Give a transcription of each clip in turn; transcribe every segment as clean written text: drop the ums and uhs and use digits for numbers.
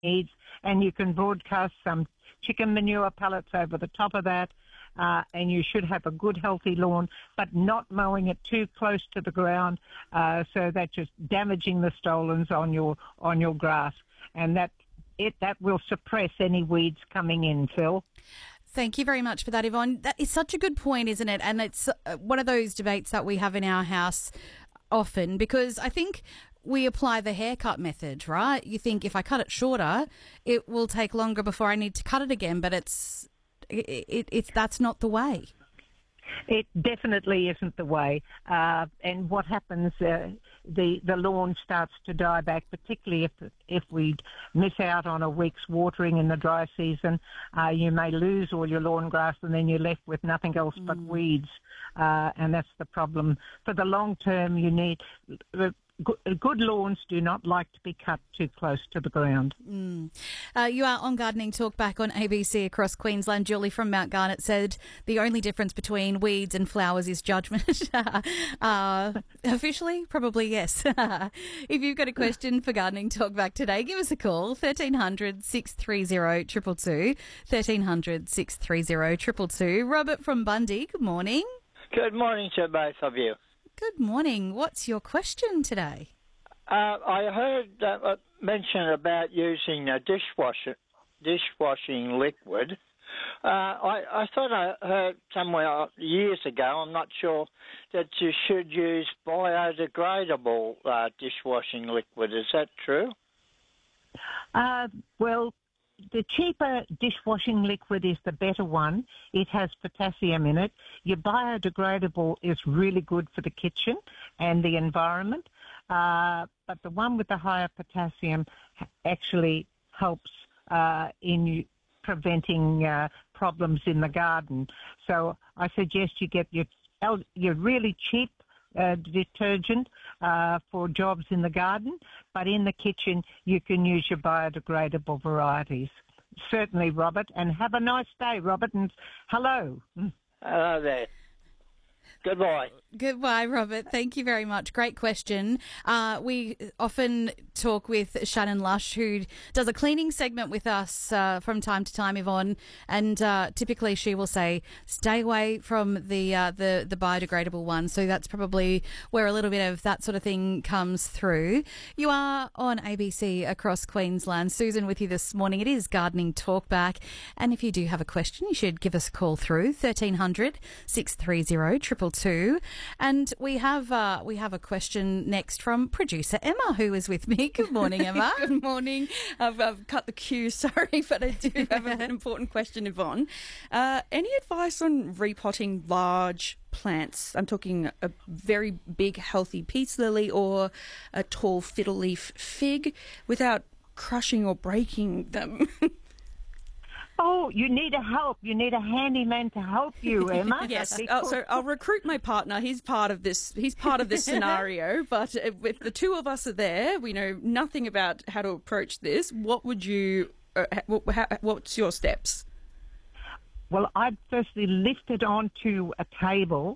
needs, and you can broadcast some chicken manure pellets over the top of that, and you should have a good healthy lawn, but not mowing it too close to the ground, so that you're damaging the stolons on your grass, and that will suppress any weeds coming in, Phil. Thank you very much for that, Yvonne. That is such a good point, isn't it? And it's one of those debates that we have in our house often, because I think we apply the haircut method, right? You think if I cut it shorter, it will take longer before I need to cut it again, but it's that's not the way. It definitely isn't the way. And what happens, the lawn starts to die back, particularly if we miss out on a week's watering in the dry season. You may lose all your lawn grass, and then you're left with nothing else but weeds. And that's the problem. For the long term, you need... Good lawns do not like to be cut too close to the ground. You are on Gardening Talk back on ABC across Queensland. Julie from Mount Garnet said the only difference between weeds and flowers is judgment. Officially, probably yes. If you've got a question for Gardening Talk back today, give us a call, 1300 630 222, 1300 630 222. Robert from Bundy, good morning. Good morning to both of you. Good morning. What's your question today? I heard mention about using a dishwashing liquid. I thought I heard somewhere years ago, I'm not sure, that you should use biodegradable dishwashing liquid. Is that true? Well, the cheaper dishwashing liquid is the better one. It has potassium in it. Your biodegradable is really good for the kitchen and the environment, but the one with the higher potassium actually helps in preventing problems in the garden. So I suggest you get your really cheap detergent for jobs in the garden, but in the kitchen you can use your biodegradable varieties. Certainly, Robert, and have a nice day, Robert, and hello. Hello there. Goodbye. Goodbye, Robert. Thank you very much. Great question. We often talk with Shannon Lush, who does a cleaning segment with us from time to time, Yvonne, and typically she will say, stay away from the biodegradable one. So that's probably where a little bit of that sort of thing comes through. You are on ABC across Queensland. Susan with you this morning. It is Gardening Talkback. And if you do have a question, you should give us a call through 1300 630 222. And we have a question next from producer Emma, who is with me. Good morning, Emma. Good morning. I've cut the queue, sorry, but I do have an important question, Yvonne. Any advice on repotting large plants? I'm talking a very big, healthy peace lily or a tall fiddle leaf fig without crushing or breaking them. Oh, you need a help. You need a handyman to help you, Emma. Yes. So I'll recruit my partner. He's part of this. He's part of this scenario. But if the two of us are there, we know nothing about how to approach this. What would you? What's your steps? Well, I'd firstly lift it onto a table,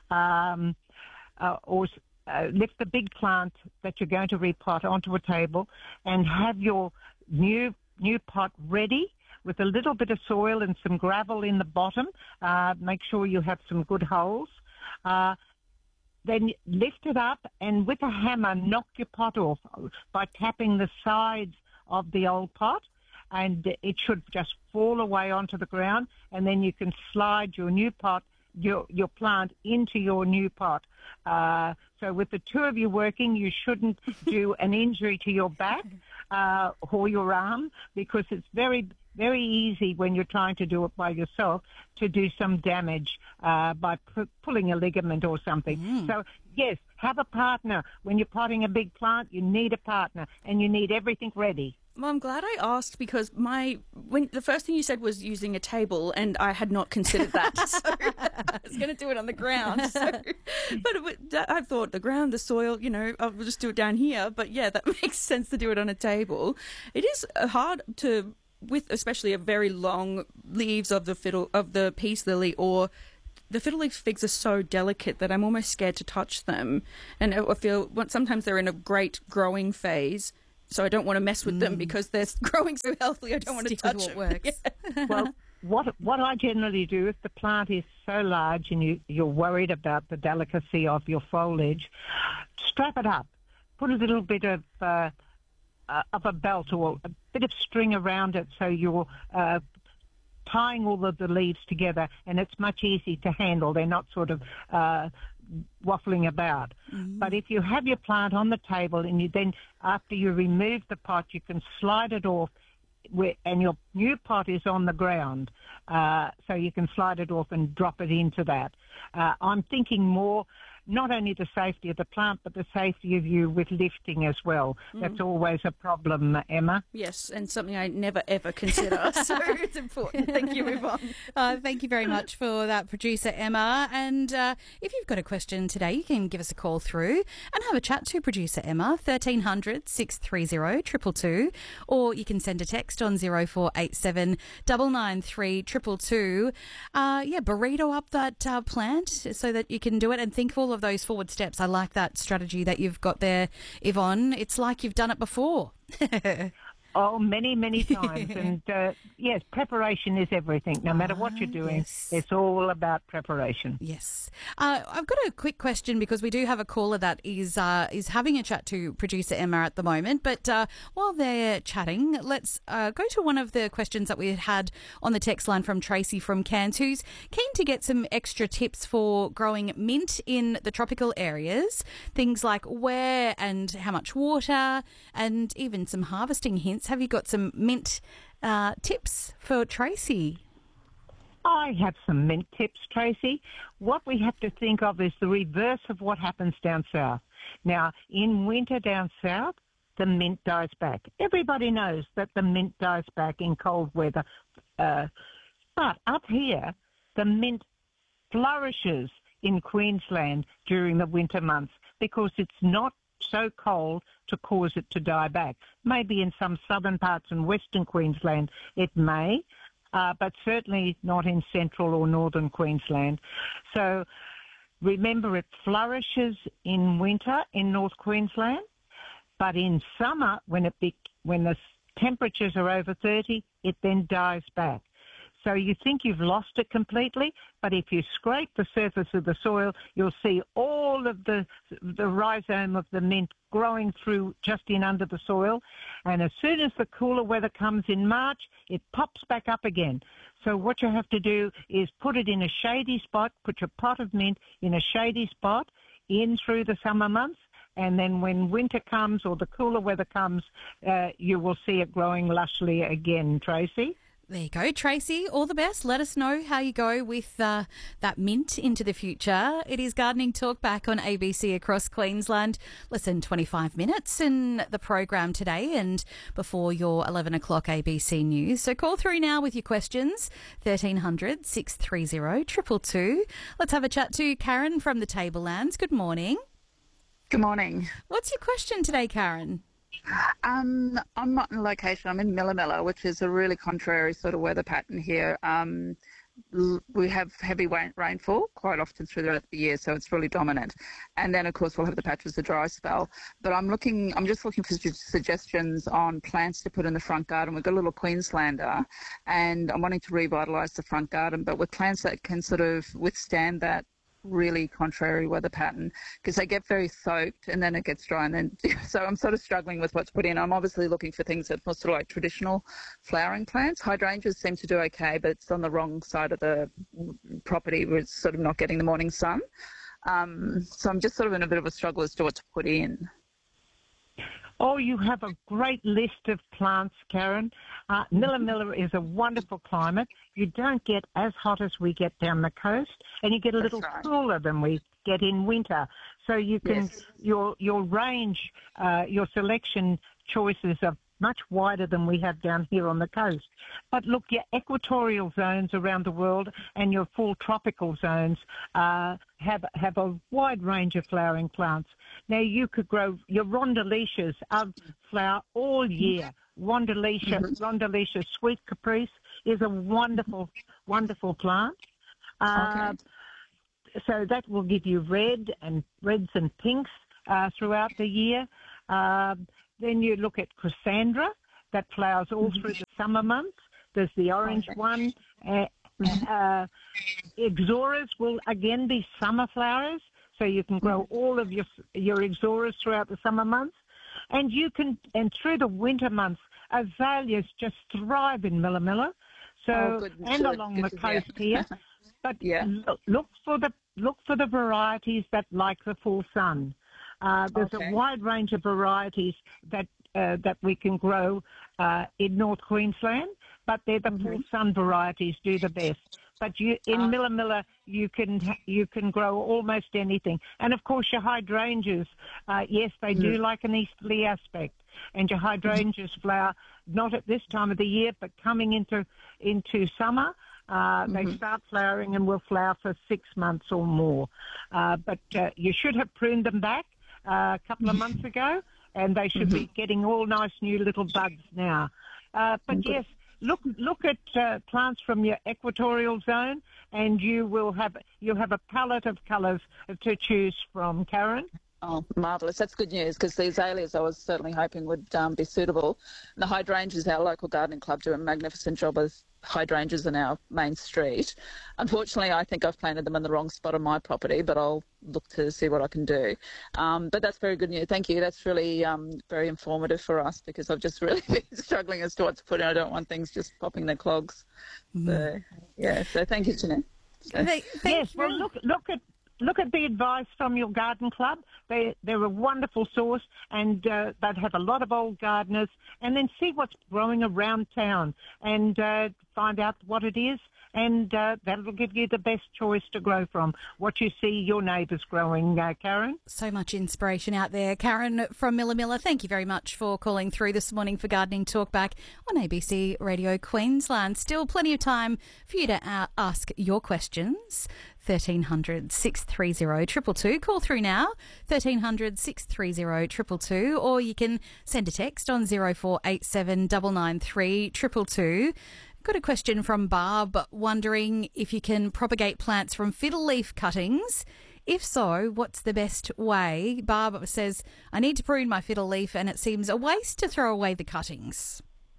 or lift the big plant that you're going to repot onto a table, and have your new pot ready, with a little bit of soil and some gravel in the bottom. Make sure you have some good holes. Then lift it up and with a hammer knock your pot off by tapping the sides of the old pot, and it should just fall away onto the ground, and then you can slide your new pot, your plant into your new pot. So with the two of you working, you shouldn't do an injury to your back or your arm, because it's very easy when you're trying to do it by yourself to do some damage by pulling a ligament or something. So, yes, have a partner. When you're potting a big plant, you need a partner and you need everything ready. Well, I'm glad I asked, because when the first thing you said was using a table, and I had not considered that. So I was going to do it on the ground. But I thought the ground, the soil, I'll just do it down here. But yeah, that makes sense to do it on a table. It is hard to, with especially a very long leaves of the peace lily, or the fiddle leaf figs are so delicate that I'm almost scared to touch them. And I feel sometimes they're in a great growing phase, So I don't want to mess with them because they're growing so healthy. I don't want to Stick with touch what them. works. Well, what I generally do, if the plant is so large and you're worried about the delicacy of your foliage, strap it up. Put a little bit of a belt or a bit of string around it so you're tying all of the leaves together, and it's much easier to handle. They're not sort of waffling about. But if you have your plant on the table and you then, after you remove the pot, you can slide it off and your new pot is on the ground, so you can slide it off and drop it into that. I'm thinking more not only the safety of the plant, but the safety of you with lifting as well. That's always a problem, Emma. Yes, and something I never, ever consider. So it's important. Thank you, Yvonne. Thank you very much for that, producer Emma. And if you've got a question today, you can give us a call through and have a chat to producer Emma, 1300 630 222, or you can send a text on 0487 993 222. Burrito up that plant so that you can do it and think of all of those forward steps. I like that strategy that you've got there, Yvonne. It's like you've done it before. Oh, many, many times. And yes, preparation is everything. No matter what you're doing, yes. It's all about preparation. Yes. I've got a quick question because we do have a caller that is having a chat to producer Emma at the moment. But while they're chatting, let's go to one of the questions that we had on the text line from Tracy from Cairns, who's keen to get some extra tips for growing mint in the tropical areas. Things like where and how much water, and even some harvesting hints. Have you got some mint tips for Tracy? I have some mint tips, Tracy. What we have to think of is the reverse of what happens down south. Now, in winter down south, the mint dies back. Everybody knows that the mint dies back in cold weather. But up here, the mint flourishes in Queensland during the winter months because it's not so cold to cause it to die back. Maybe in some southern parts in Western Queensland it may, but certainly not in central or northern Queensland. So remember, it flourishes in winter in North Queensland, but in summer when the temperatures are over 30, it then dies back. So you think you've lost it completely, but if you scrape the surface of the soil, you'll see all of the rhizome of the mint growing through just in under the soil. And as soon as the cooler weather comes in March, it pops back up again. So what you have to do is put it in a shady spot, put your pot of mint in a shady spot in through the summer months. And then when winter comes or the cooler weather comes, you will see it growing lushly again, Tracy. There you go, Tracy. All the best. Let us know how you go with that mint into the future. It is Gardening Talk back on ABC across Queensland. Listen, 25 minutes in the program today and before your 11 o'clock ABC News. So call through now with your questions, 1300 630 222. Let's have a chat to Karen from the Tablelands. Good morning. Good morning. What's your question today, Karen? I'm not in location. I'm in Millamilla, which is a really contrary sort of weather pattern here. We have heavy rainfall quite often throughout the year, so it's really dominant. And then, of course, we'll have the patches of dry spell. But I'm just looking for suggestions on plants to put in the front garden. We've got a little Queenslander, and I'm wanting to revitalise the front garden, but with plants that can sort of withstand that really contrary weather pattern, because they get very soaked and then it gets dry, and then so I'm sort of struggling with what to put in. I'm obviously looking for things that are sort of like traditional flowering plants. Hydrangeas seem to do okay, but it's on the wrong side of the property where it's sort of not getting the morning sun. So I'm just sort of in a bit of a struggle as to what to put in. Oh, you have a great list of plants, Karen. Millamilla is a wonderful climate. You don't get as hot as we get down the coast, and you get a little cooler than we get in winter. So you can your range, your selection choices are much wider than we have down here on the coast. But look, your equatorial zones around the world and your full tropical zones have a wide range of flowering plants. Now, you could grow your rondoletias flower all year. Rondeletia sweet caprice is a wonderful, wonderful plant. So that will give you reds and pinks throughout the year. Then you look at Chrysandra, that flowers all through the summer months. There's the orange one. Ixoras will again be summer flowers, so you can grow all of your ixoras throughout the summer months. And through the winter months, azaleas just thrive in Millomilla. So along the coast here. But look for the varieties that like the full sun. There's a wide range of varieties that we can grow in North Queensland, but they're the full sun varieties do the best. But in Millomilla, you can grow almost anything. And of course, your hydrangeas, yes, they do like an easterly aspect. And your hydrangeas flower not at this time of the year, but coming into summer. They start flowering and will flower for 6 months or more. But you should have pruned them back a couple of months ago, and they should be getting all nice new little buds now. But yes, look at plants from your equatorial zone, and you'll have a palette of colours to choose from, Karen. Oh, marvellous. That's good news, because the azaleas I was certainly hoping would be suitable. And the hydrangeas, our local gardening club do a magnificent job with hydrangeas in our main street. Unfortunately, I think I've planted them in the wrong spot on my property, but I'll look to see what I can do. But that's very good news. Thank you. That's really very informative for us, because I've just really been struggling as to what to put in. I don't want things just popping their clogs. So thank you, Jeanette. Look at the advice from your garden club. They're a wonderful source, and they'd have a lot of old gardeners. And then see what's growing around town and find out what it is, and that'll give you the best choice to grow from, what you see your neighbours growing, Karen. So much inspiration out there. Karen from Millomilla, thank you very much for calling through this morning for Gardening Talkback on ABC Radio Queensland. Still plenty of time for you to ask your questions. 1300 630 222. Call through now, 1300 630 222, or you can send a text on 0487 993 222. Got a question from Barb wondering if you can propagate plants from fiddle leaf cuttings. If so, what's the best way? Barb says, I need to prune my fiddle leaf and it seems a waste to throw away the cuttings.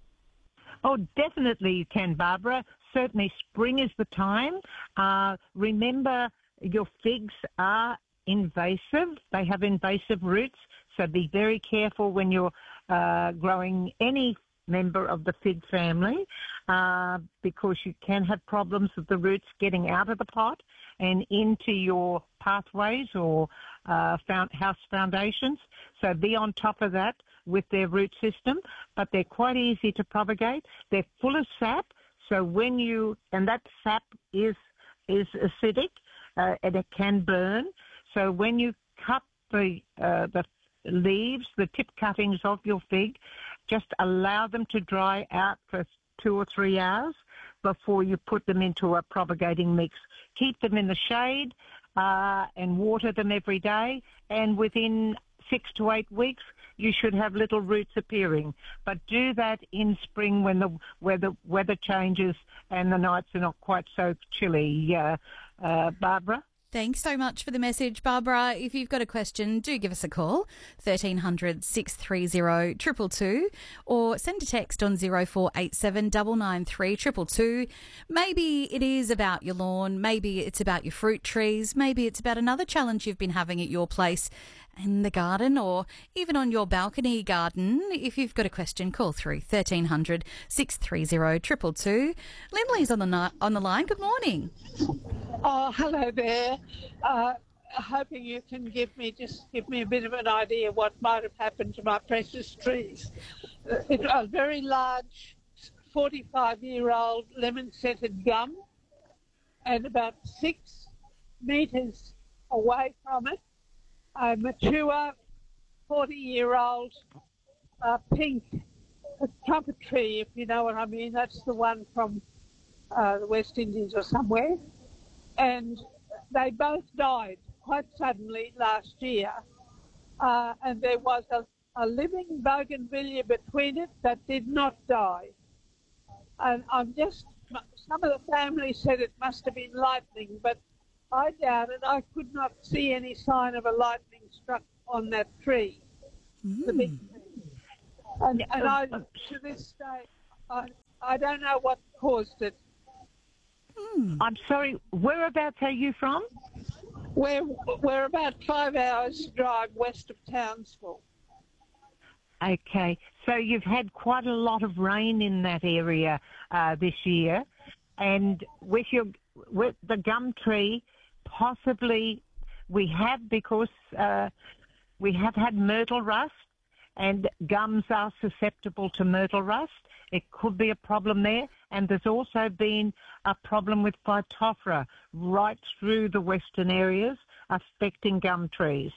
Oh, definitely you can, Barbara. Certainly spring is the time. Remember, your figs are invasive. They have invasive roots, so be very careful when you're growing any member of the fig family, because you can have problems with the roots getting out of the pot and into your pathways or house foundations. So be on top of that with their root system, but they're quite easy to propagate. They're full of sap, so and that sap is acidic, and it can burn. So when you cut the leaves, the tip cuttings of your fig, just allow them to dry out for 2 or 3 hours before you put them into a propagating mix. Keep them in the shade and water them every day, and within 6 to 8 weeks, you should have little roots appearing. But do that in spring when the weather changes and the nights are not quite so chilly. Barbara? Thanks so much for the message, Barbara. If you've got a question, do give us a call, 1300 630 222, or send a text on 0487 993 222. Maybe it is about your lawn, maybe it's about your fruit trees, maybe it's about another challenge you've been having at your place in the garden, or even on your balcony garden. If you've got a question, call through 1300 630 222. Lindley's on the line. Good morning. Oh, hello there. Hoping you can give me a bit of an idea what might have happened to my precious trees. It was a very large 45-year-old lemon-scented gum, and about 6 metres away from it, a mature 40-year-old pink trumpet tree, if you know what I mean. That's the one from the West Indies or somewhere. And they both died quite suddenly last year. And there was a living bougainvillea between it that did not die. And some of the family said it must have been lightning, but I doubt it. I could not see any sign of a lightning struck on that tree. The big tree. And I, to this day, I don't know what caused it. I'm sorry, whereabouts are you from? We're about 5 hours drive west of Townsville. Okay, so you've had quite a lot of rain in that area this year, and with the gum tree, possibly we have, because we have had myrtle rust, and gums are susceptible to myrtle rust. It could be a problem there, and there's also been a problem with Phytophthora right through the western areas affecting gum trees.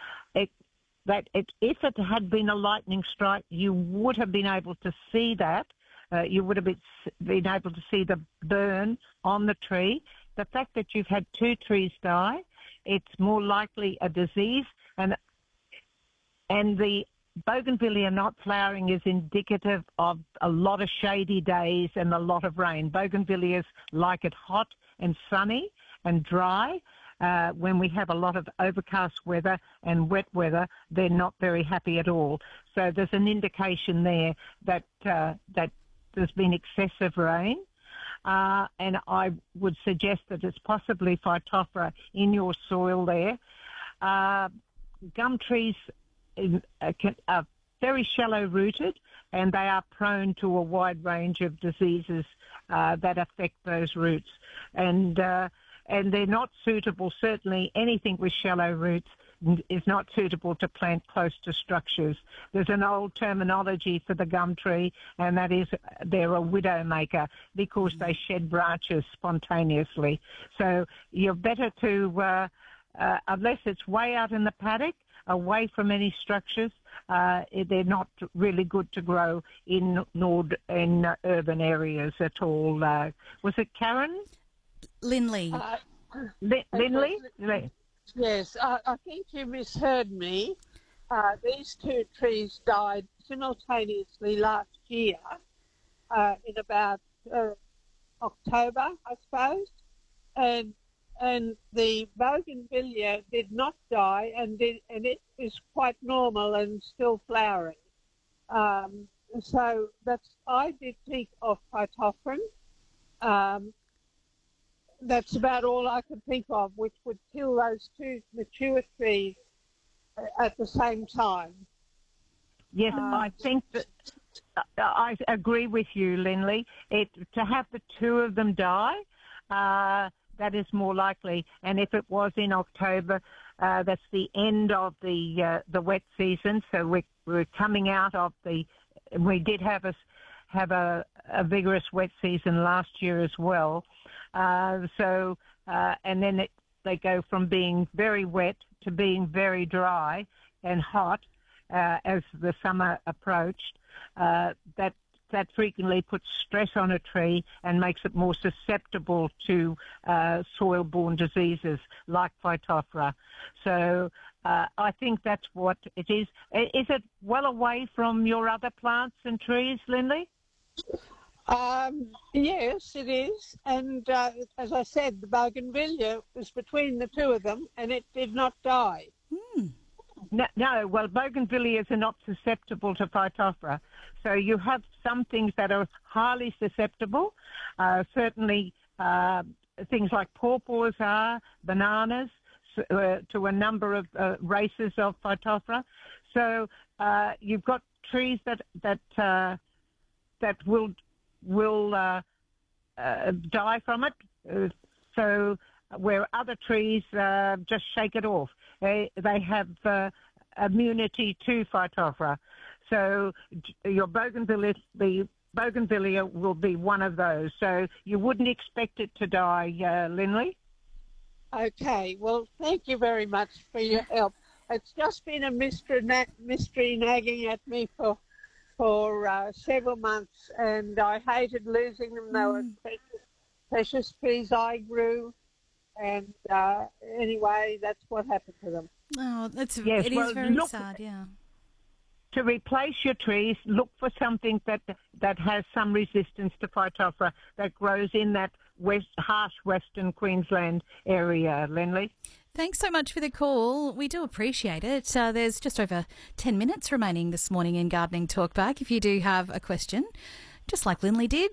If it had been a lightning strike, you would have been able to see that. You would have been able to see the burn on the tree. The fact that you've had 2 trees die, it's more likely a disease, and the bougainvillea not flowering is indicative of a lot of shady days and a lot of rain. Bougainvilleas like it hot and sunny and dry. When we have a lot of overcast weather and wet weather, they're not very happy at all. So there's an indication there that there's been excessive rain. And I would suggest that it's possibly Phytophthora in your soil there. Gum trees are very shallow rooted, and they are prone to a wide range of diseases that affect those roots. And they're not suitable, certainly anything with shallow roots is not suitable to plant close to structures. There's an old terminology for the gum tree, and that is they're a widow maker because they shed branches spontaneously. So you're better to, unless it's way out in the paddock, away from any structures, they're not really good to grow in urban areas at all. Was it Karen? Linley. Linley? Yes, I think you misheard me. These 2 trees died simultaneously last year in about October, I suppose, and the bougainvillea did not die, and it is quite normal and still flowering. So I did think of Phytophthora. That's about all I could think of, which would kill those 2 mature trees at the same time. Yes, I think that I agree with you, Linley. To have the 2 of them die, that is more likely. And if it was in October, that's the end of the wet season. So we're coming out of we did have a vigorous wet season last year as well. And then they go from being very wet to being very dry and hot as the summer approached. That frequently puts stress on a tree and makes it more susceptible to soil-borne diseases like Phytophthora. So I think that's what it is. Is it well away from your other plants and trees, Linley? Yes, it is. And as I said, the bougainvillea was between the 2 of them, and it did not die. No, well, bougainvilleas are not susceptible to Phytophthora. So you have some things that are highly susceptible. Certainly things like pawpaws are, bananas, to a number of races of Phytophthora. So you've got trees that will die from it. So where other trees just shake it off. They have immunity to Phytophthora. So your bougainvillea, the bougainvillea will be one of those. So you wouldn't expect it to die, Linley. Okay, well, thank you very much for your help. It's just been a mystery nagging at me for several months, and I hated losing them. They were precious trees I grew, and anyway, that's what happened to them. Oh, it is very sad, yeah. To replace your trees, look for something that has some resistance to Phytophthora, that grows in that harsh Western Queensland area, Lenley. Thanks so much for the call. We do appreciate it. There's just over 10 minutes remaining this morning in Gardening Talkback. If you do have a question, just like Lindley did,